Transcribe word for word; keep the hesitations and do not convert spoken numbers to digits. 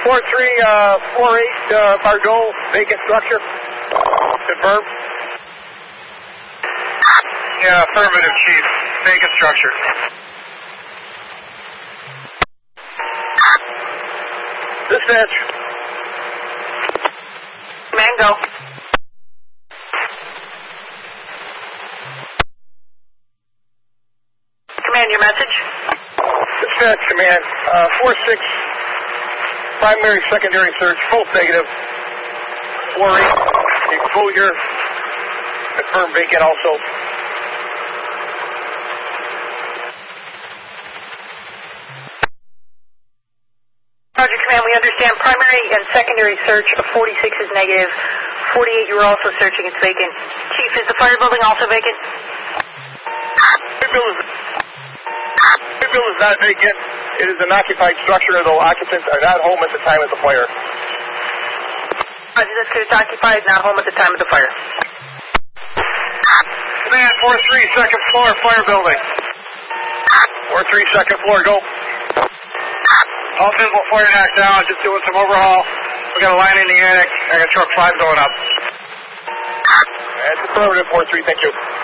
four three, uh, four eight, uh, Bardot, vacant structure. Confirm. Yeah, affirmative, Chief. Vacant structure. Dispatch. Command, go. Command, your message. Dispatch, command. Uh, four six, primary, secondary search, both negative. four eight, exposure. Confirm vacant also. Roger, command, we understand primary and secondary search of forty-six is negative. forty-eight, you were also searching, it's vacant. Chief, is the fire building also vacant? The building is, the building is not vacant. It is an occupied structure, though occupants are not home at the time of the fire. Roger, that's clear. It's occupied, not home at the time of the fire. Command, four three, second floor, fire building. four three, second floor, go. All visible fire knocked down, just doing some overhaul. We got a line in the attic. I got truck five going up. That's affirmative, four three, thank you.